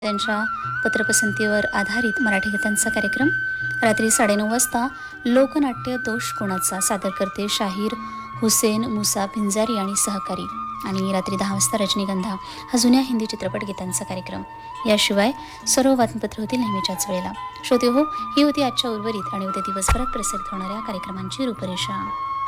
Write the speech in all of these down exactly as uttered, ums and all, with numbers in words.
त्यांच्या पत्रपसंतीवर आधारित मराठी गीतांचा कार्यक्रम रात्री साडेनऊ वाजता लोकनाट्य दोष कोणाचा सादर करते शाहीर हुसेन मुसा पिंजारी आणि सहकारी. आणि रात्री दहा वाजता रजनीगंधा हा जुन्या हिंदी चित्रपट गीतांचा कार्यक्रम. याशिवाय सर्व बातमीपत्र होतील नेहमीच्याच वेळेला. श्रोते हो, ही होती आजच्या उर्वरित आणि उद्या दिवसभरात प्रसारित होणाऱ्या कार्यक्रमांची रूपरेषा.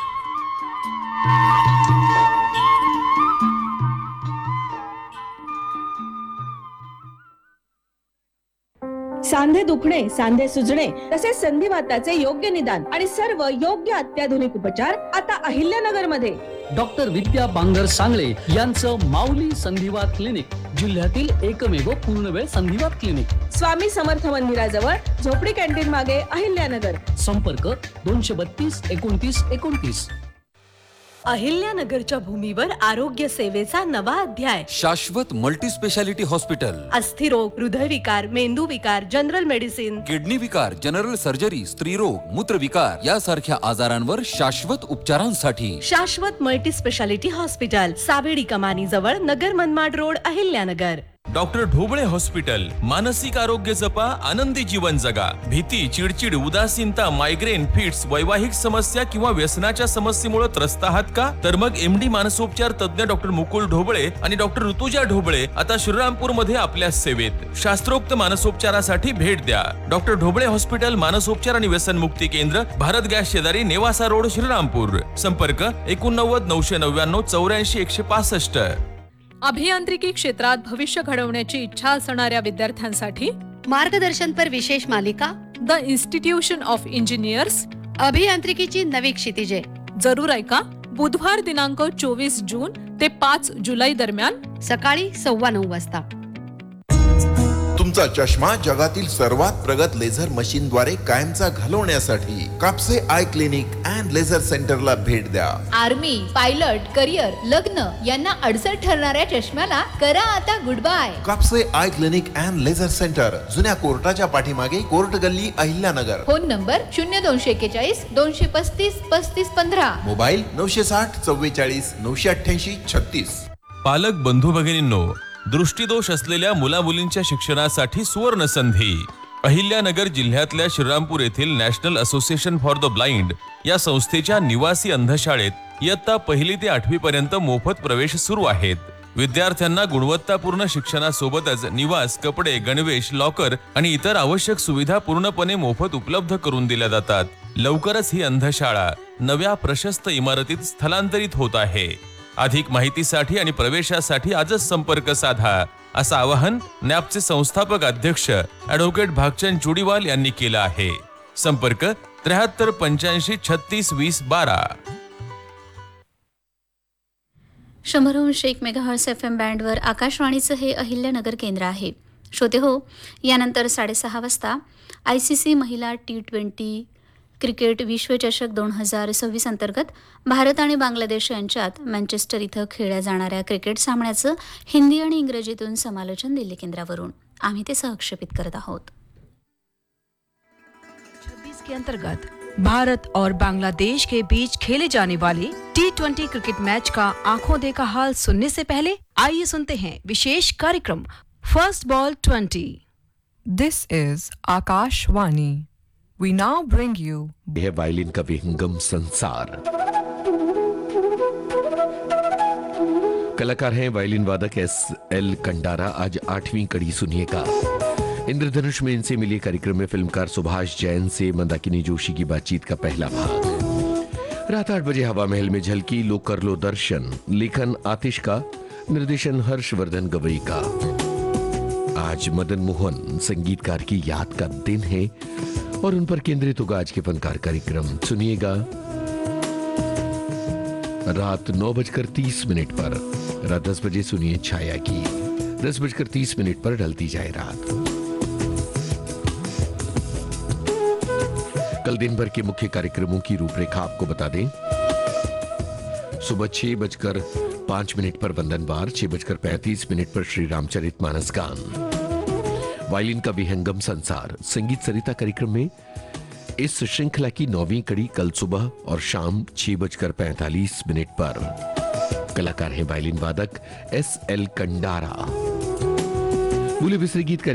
सांधे दुखणे, सांधे सुजणे तसेच संधिवाताचे योग्य निदान आणि सर्व योग्य अत्याधुनिक उपचार आता अहिल्यानगर मध्ये. डॉक्टर विद्या बांगर सांगळे यांचं माऊली संधिवात क्लिनिक जिल्ह्यातील एकमेव पूर्णवेळ संधिवात क्लिनिक. स्वामी समर्थ मंदिराजवळ झोपडी कॅन्टीन मागे अहिल्यानगर. संपर्क दोनशे बत्तीस एकोणतीस एकोणतीस. अहिल्यानगरच्या भूमीवर आरोग्य सेवेचा नवा अध्याय. शाश्वत मल्टी स्पेशालिटी हॉस्पिटल. अस्थिरोग, हृदयविकार, मेंदूविकार, जनरल मेडिसिन, किडनी विकार, जनरल सर्जरी, स्त्रीरोग, मूत्रविकार यासारख्या आजारांवर शाश्वत उपचारांसाठी शाश्वत मल्टी स्पेशालिटी हॉस्पिटल, सावेडी कमानी जवळ, Nagar Manmad road, Ahilyanagar. Doctor Dhoble hospital. मानसिक आरोग्य जपा, आनंदी जीवन जगा. भीती, चिडचिड, उदासीनता, मायग्रेन, फिट्स, वैवाहिक समस्या किंवा व्यसनाच्या समस्येमुळे त्रस्त आहात का? तर मग एमडी मानसोपचार तज्ञ डॉक्टर मुकुल ढोबळे आणि डॉक्टर ऋतुजा ढोबळे आता श्रीरामपूर मध्ये आपल्या सेवेत. शास्त्रोक्त मानसोपचारासाठी भेट द्या. डॉक्टर ढोबळे हॉस्पिटल, मानसोपचार आणि व्यसनमुक्ती केंद्र, भारत गॅस शेजारी, नेवासा रोड, श्रीरामपूर. संपर्क एकोणनव्वद नऊशे नव्याण्णव चौऱ्याऐंशी एकशे पासष्ट. अभियांत्रिकी क्षेत्रात भविष्य घडवण्याची इच्छा असणाऱ्या विद्यार्थ्यांसाठी मार्गदर्शनपर विशेष मालिका द इन्स्टिट्यूशन ऑफ इंजिनियर्स अभियांत्रिकीची नवी क्षितिजे. जरूर ऐका. बुधवार दिनांक चोवीस जून ते पाच जुलै दरम्यान सकाळी सव्वा नऊ वाजता. तुमचा चष्मा जगातील सर्वात प्रगत लेझर मशीन द्वारे कायमचा घालवण्यासाठी Kapse eye clinic and laser सेंटरला भेट द्या. आर्मी, पायलट, करिअर, लग्न यांना अडचण ठरणाऱ्या चष्म्याला करा आता good bye. Kapse eye clinic and laser centre, जुन्या कोर्टाच्या पाठीमागे, कोर्ट गल्ली, अहिल्यानगर. फोन नंबर शून्य दोनशे एक्केचाळीस दोनशे पस्तीस पस्तीस पंधरा. मोबाईल नऊशे साठ चव्वेचाळीस नऊशे अठ्ठ्याऐंशी छत्तीस. पालक बंधू भगिनींनो, दृष्टिदोष असलेल्या मुला मुलींच्या शिक्षणासाठी सुवर्ण संधी. अहिल्यानगर जिल्ह्यातल्या श्रीरामपूर येथील national association for the blind या संस्थेच्या निवासी अंधशाळेत इयत्ता पहिली ते आठवी पर्यंत मोफत प्रवेश सुरू आहेत. विद्यार्थ्यांना गुणवत्तापूर्ण शिक्षणासोबतच निवास, कपडे, गणवेश, लॉकर आणि इतर आवश्यक सुविधा पूर्णपणे मोफत उपलब्ध करून दिल्या जातात. लवकरच ही अंधशाळा नव्या प्रशस्त इमारतीत स्थलांतरित होत आहे. अधिक माहितीसाठी आणि प्रवेशासाठी आजच संपर्क साधा, असं आवाहन नॅपचे संस्थापक अध्यक्ष ॲडव्होकेट भागचंद चुडीवाल यांनी केलं आहे. संपर्क त्र्याहत्तर पंच्याऐंशी छत्तीस वीस बारा. शंभरहून एक मेगाहर्ट्झ एफ एम बँडवर आकाशवाणीचं हे अहिल्यानगर केंद्र आहे. श्रोते हो, यानंतर साडेसहा वाजता आय सी सी महिला टी ट्वेंटी क्रिकेट विश्वचषक दोन हजार सव्वीस अंतर्गत भारत आणि बांगलादेश यांच्यात मँचेस्टर इथं खेळल्या जाणाऱ्या क्रिकेट सामन्याचं हिंदी आणि इंग्रजीतून समालोचन दिल्ली केंद्रावरून आम्ही ते सहक्षेपित करत आहोत. छब्बीस के अंतर्गत भारत और बांग्लादेश के बीच खेले जाने वाले टी ट्वेंटी क्रिकेट मैच का आंखों देखा हाल सुनने से पहले आइए सुनते हैं विशेष कार्यक्रम first ball twenty. This is Akashvani. We now bring you यह वायलिन का विहंगम संसार. कलाकार हैं वायलिन वादक एस एल कंडारा. आज आठवीं कड़ी सुनिएगा. इंद्रधनुष में इनसे मिली कार्यक्रम में फिल्मकार सुभाष जैन से मंदाकिनी जोशी की बातचीत का पहला भाग. रात आठ बजे हवा महल में झलकी लो कर लो दर्शन. लेखन आतिश का, निर्देशन हर्षवर्धन गवई का. आज मदन मोहन संगीतकार की याद का दिन है और उन पर केंद्रित होगा आज के फनकार कार्यक्रम. सुनिएगा रात नौ बजकर तीस मिनट पर. रात दस बजे सुनिए छाया की. दस बजकर तीस मिनट पर ढलती जाए रात. कल दिन भर के मुख्य कार्यक्रमों की रूपरेखा आपको बता दें. सुबह छह बजकर पांच मिनट पर वंदन बार, छह बजकर पैंतीस मिनट पर श्री रामचरित मानस गान. वायलिन का विहंगम संसार संगीत सरिता कार्यक्रम में इस श्रृंखला की नौवीं कड़ी कल सुबह और शाम छह बजकर पैंतालीस मिनट पर. कलाकार हैं वायलिन वादक एस एल कंडारा. फुले विसरे गीत